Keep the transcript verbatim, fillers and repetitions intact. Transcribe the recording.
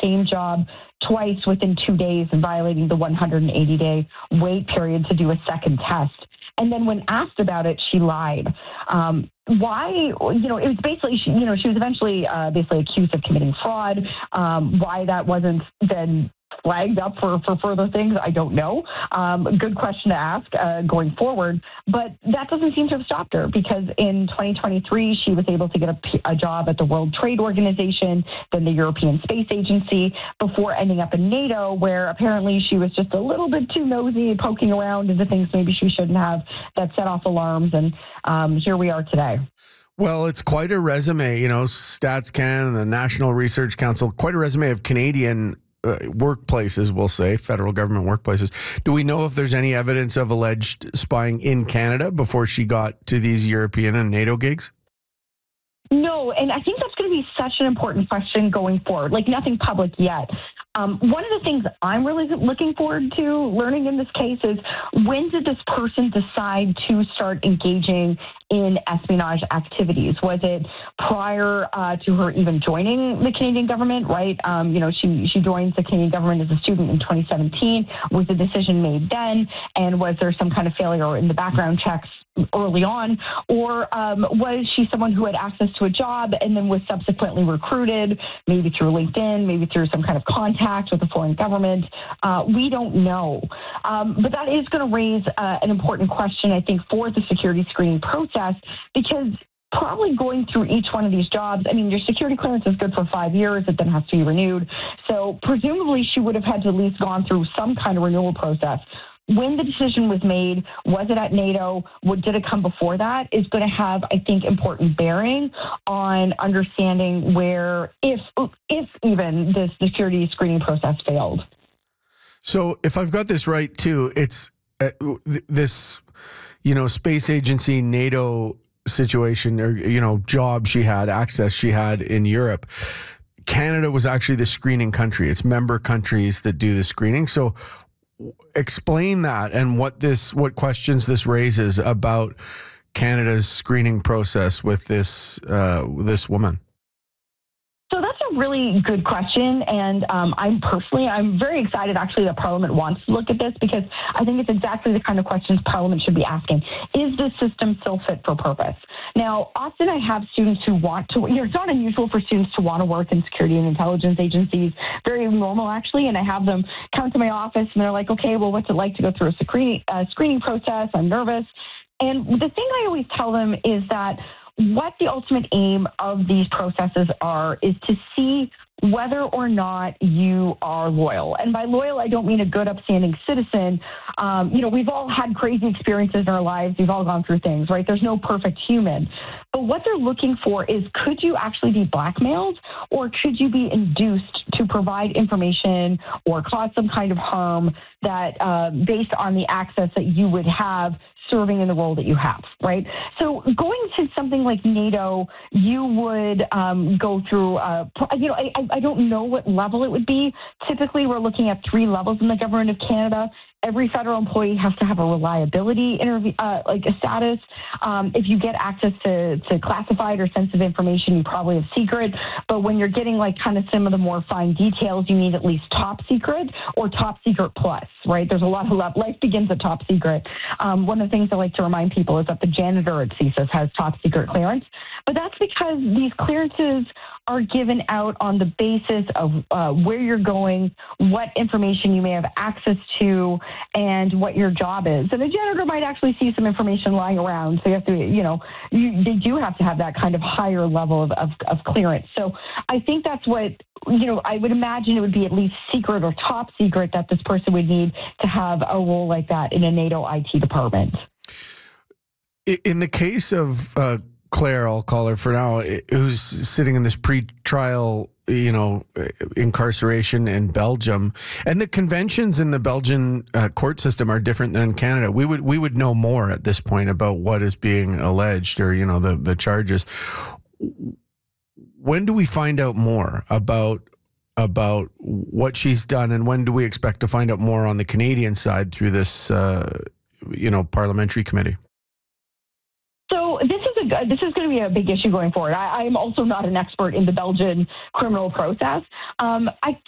same job twice within two days and violating the one hundred eighty day wait period to do a second test. And then when asked about it, she lied. Um, why, you know, it was basically, she, you know, she was eventually uh, basically accused of committing fraud. Um, why that wasn't then flagged up for, for further things, I don't know. Um, good question to ask uh, going forward. But that doesn't seem to have stopped her, because in twenty twenty-three, she was able to get a, a job at the World Trade Organization, then the European Space Agency, before ending up in NATO, where apparently she was just a little bit too nosy, poking around into things maybe she shouldn't have, that set off alarms. And um, here we are today. Well, it's quite a resume, you know, StatsCan and the National Research Council, quite a resume of Canadian uh, workplaces, we'll say, federal government workplaces. Do we know if there's any evidence of alleged spying in Canada before she got to these European and NATO gigs? No, and I think that's going to be such an important question going forward, like nothing public yet. Um, one of the things I'm really looking forward to learning in this case is, when did this person decide to start engaging in espionage activities? Was it prior uh, to her even joining the Canadian government, right? Um, you know, she, she joins the Canadian government as a student in twenty seventeen. Was the decision made then? And was there some kind of failure in the background checks early on? Or um, was she someone who had access to a job and then was subsequently recruited, maybe through LinkedIn, maybe through some kind of contact with a foreign government? Uh, we don't know. Um, but that is going to raise uh, an important question, I think, for the security screening process, because probably going through each one of these jobs, I mean, your security clearance is good for five years. It then has to be renewed. So presumably she would have had to at least gone through some kind of renewal process. When the decision was made, was it at NATO? What did it come before that? Is going to have, I think, important bearing on understanding where, if if even, the security screening process failed. So, if I've got this right, too, it's uh, this, you know, space agency NATO situation, or, you know, job she had, access she had in Europe. Canada was actually the screening country. It's member countries that do the screening. So explain that and what this, what questions this raises about Canada's screening process with this, uh, this woman. So that's a really good question. And um, I'm personally, I'm very excited actually that Parliament wants to look at this, because I think it's exactly the kind of questions Parliament should be asking. Is this system still fit for purpose? Now, often I have students who want to, you know, it's not unusual for students to want to work in security and intelligence agencies, very normal actually. And I have them come to my office and they're like, okay, well, what's it like to go through a screening, uh, screening process? I'm nervous. And the thing I always tell them is that what the ultimate aim of these processes are is to see whether or not you are loyal. And by loyal, I don't mean a good, upstanding citizen. Um, you know, we've all had crazy experiences in our lives. We've all gone through things, right? There's no perfect human. But what they're looking for is, could you actually be blackmailed, or could you be induced to provide information or cause some kind of harm that uh, based on the access that you would have serving in the role that you have, right? So going to something like NATO, you would um, go through, uh, you know, I, I don't know what level it would be. Typically, we're looking at three levels in the government of Canada. Every federal employee has to have a reliability interview, uh, like a status. Um, if you get access to, to classified or sensitive information, you probably have secret. But when you're getting like kind of some of the more fine details, you need at least top secret or top secret plus, right? There's a lot of love. Life begins at top secret. Um, one of the things I like to remind people is that the janitor at CSIS has top secret clearance, but that's because these clearances are given out on the basis of uh, where you're going, what information you may have access to, and what your job is. And the janitor might actually see some information lying around. So you have to, you know, you, they do have to have that kind of higher level of, of, of clearance. So I think that's what, you know, I would imagine it would be at least secret or top secret that this person would need to have a role like that in a NATO I T department. In the case of uh, Claire, I'll call her for now, who's sitting in this pre-trial, you know, incarceration in Belgium, and the conventions in the Belgian uh, court system are different than in Canada. We would we would know more at this point about what is being alleged, or, you know, the the charges. When do we find out more about about what she's done, and when do we expect to find out more on the Canadian side through this, uh, you know, parliamentary committee? So this is a this is going to be a big issue going forward. I, I'm also not an expert in the Belgian criminal process. Um, I